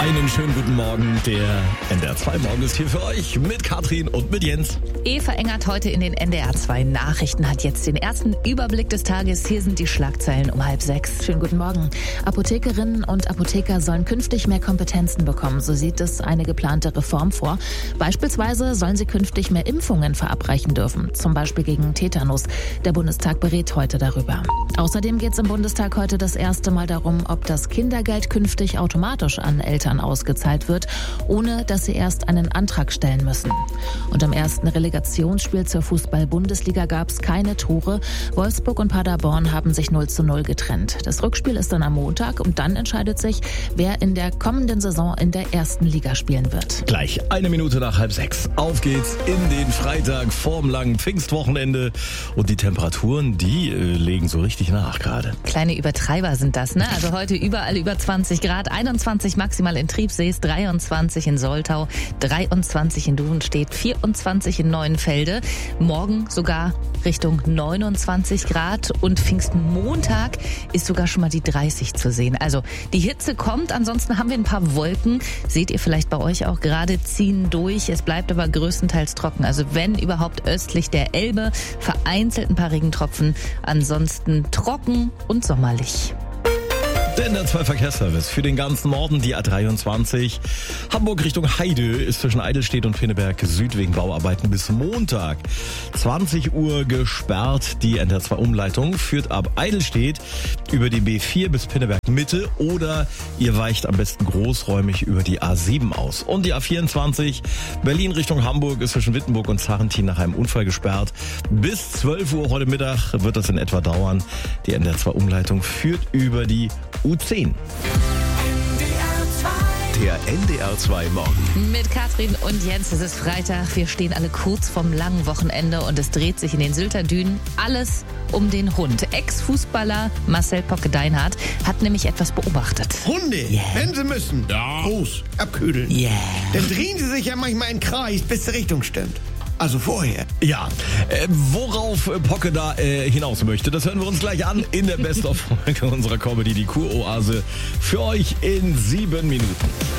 Einen schönen guten Morgen. Der NDR 2 Morgen ist hier für euch mit Katrin und mit Jens. Eva Engert heute in den NDR 2 Nachrichten hat jetzt den ersten Überblick des Tages. Hier sind die Schlagzeilen um 5:30. Schönen guten Morgen. Apothekerinnen und Apotheker sollen künftig mehr Kompetenzen bekommen. So sieht es eine geplante Reform vor. Beispielsweise sollen sie künftig mehr Impfungen verabreichen dürfen. Zum Beispiel gegen Tetanus. Der Bundestag berät heute darüber. Außerdem geht es im Bundestag heute das erste Mal darum, ob das Kindergeld künftig automatisch an Eltern ausgezahlt wird, ohne dass sie erst einen Antrag stellen müssen. Und im ersten Relegationsspiel zur Fußball-Bundesliga gab es keine Tore. Wolfsburg und Paderborn haben sich 0:0 getrennt. Das Rückspiel ist dann am Montag und dann entscheidet sich, wer in der kommenden Saison in der ersten Liga spielen wird. Gleich 1 Minute nach 5:30. Auf geht's in den Freitag vorm langen Pfingstwochenende. Und die Temperaturen, die legen so richtig nach gerade. Kleine Übertreiber sind das, ne? Also heute überall über 20 Grad, 21 maximal in Triebsees, 23 in Soltau, 23 in Duvenstedt, 24 in Neuenfelde. Morgen sogar Richtung 29 Grad und Pfingstmontag ist sogar schon mal die 30 zu sehen. Also die Hitze kommt, ansonsten haben wir ein paar Wolken. Seht ihr vielleicht bei euch auch gerade, ziehen durch. Es bleibt aber größtenteils trocken. Also wenn überhaupt östlich der Elbe, vereinzelt ein paar Regentropfen, ansonsten trocken und sommerlich. Der NDR 2 Verkehrsservice für den ganzen Norden, die A23. Hamburg Richtung Heide ist zwischen Eidelstedt und Pinneberg Süd wegen Bauarbeiten bis Montag 20 Uhr gesperrt. Die NDR 2 Umleitung führt ab Eidelstedt über die B4 bis Pinneberg Mitte oder ihr weicht am besten großräumig über die A7 aus. Und die A24 Berlin Richtung Hamburg ist zwischen Wittenburg und Zarrentin nach einem Unfall gesperrt. Bis 12 Uhr heute Mittag wird das in etwa dauern. Die NDR 2 Umleitung führt über die U10. Der NDR 2 Morgen. Mit Katrin und Jens, es ist Freitag. Wir stehen alle kurz vorm langen Wochenende und es dreht sich in den Sylter Dünen alles um den Hund. Ex-Fußballer Marcel Pocke-Deinhardt hat nämlich etwas beobachtet. Hunde, wenn sie müssen, groß, abkühlen. Dann drehen sie sich ja manchmal in Kreis, bis die Richtung stimmt. Also vorher. Ja, worauf Pocke da hinaus möchte, das hören wir uns gleich an in der Best-of-Folge unserer Comedy, die Kuroase, für euch in 7 Minuten.